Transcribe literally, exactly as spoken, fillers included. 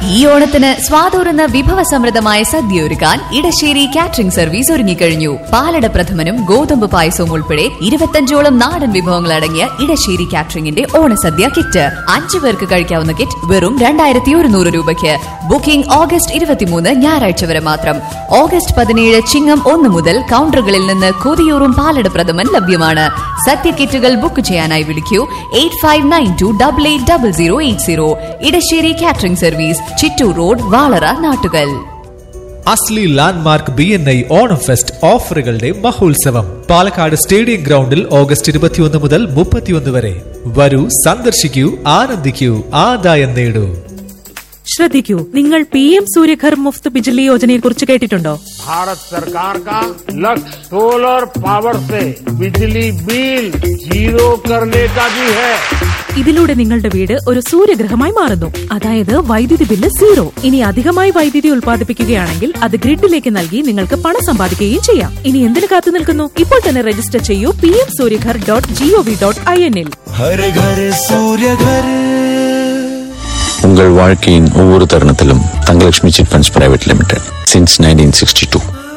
ഈ ഓണത്തിന് സ്വാതൂറുന്ന വിഭവസമൃദ്ധമായ സദ്യ ഒരുക്കാൻ ഇടശ്ശേരി കാറ്ററിംഗ് സർവീസ് ഒരുങ്ങിക്കഴിഞ്ഞു. പാലട പ്രഥമനും ഗോതമ്പ് പായസവും ഉൾപ്പെടെ ഇരുപത്തഞ്ചോളം നാടൻ വിഭവങ്ങൾ അടങ്ങിയ ഇടശ്ശേരി കാറ്ററിംഗിന്റെ ഓണസദ്യ കിറ്റ്. അഞ്ചു പേർക്ക് കഴിക്കാവുന്ന കിറ്റ് വെറും രണ്ടായിരത്തി ഒരുന്നൂറ് രൂപയ്ക്ക്. ബുക്കിംഗ് ഓഗസ്റ്റ് ഇരുപത്തിമൂന്ന് ഞായറാഴ്ച വരെ മാത്രം. ഓഗസ്റ്റ് പതിനേഴ് ചിങ്ങം ഒന്ന് മുതൽ കൗണ്ടറുകളിൽ നിന്ന് കൊതിയൂറും പാലട പ്രഥമൻ ലഭ്യമാണ്. സദ്യ കിറ്റുകൾ ബുക്ക് ചെയ്യാനായി വിളിക്കൂ eight five nine to double eight double zero eight zero. Edasseri catering service, Chittur road, Valara, Nattukal. Asli landmark B N I Onam fest ഓഫറുകളുടെ മഹോത്സവം പാലക്കാട് സ്റ്റേഡിയം ഗ്രൗണ്ടിൽ ഓഗസ്റ്റ് ഇരുപത്തിയൊന്ന് മുതൽ മുപ്പത്തിയൊന്ന് വരെ. വരൂ, സന്ദർശിക്കൂ, ആനന്ദിക്കൂ, ആദായം നേടൂ. ശ്രദ്ധിക്കൂ, നിങ്ങൾ പി എം സൂര്യഘർ മുഫ്ത് ബിജ്ലി യോജനയെ കുറിച്ച് കേട്ടിട്ടുണ്ടോ? ഭാരത് സർക്കാർ കാ ലക്ഷ്യ solar power say Bijli bill zero കർനെ കാ ഭി ഹൈ. ഇതിലൂടെ നിങ്ങളുടെ വീട് ഒരു സൂര്യഗ്രഹമായി മാറുന്നു. അതായത് വൈദ്യുതി ബില്ല് സീറോ. ഇനി അധികമായി വൈദ്യുതി ഉൽപ്പാദിപ്പിക്കുകയാണെങ്കിൽ അത് ഗ്രിഡിലേക്ക് നൽകി നിങ്ങൾക്ക് പണം സമ്പാദിക്കുകയും ചെയ്യാം. ഇനി എന്തിനു കാത്തു നിൽക്കുന്നു? ഇപ്പോൾ തന്നെ രജിസ്റ്റർ ചെയ്യൂ P M Surya Ghar dot G O V dot I N ഇൽ. உங்கள் வாழ்க்கையின் ஒவ்வொரு தருணத்திலும் Thangalakshmi chit funds private limited since nineteen sixty two.